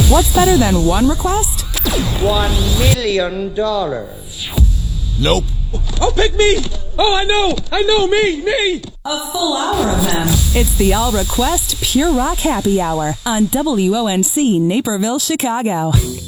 What's better than one request? $1 million. Nope. Oh, pick me! Oh, I know, me! A full hour of them. It's the All Request Pure Rock Happy Hour on WONC Naperville, Chicago.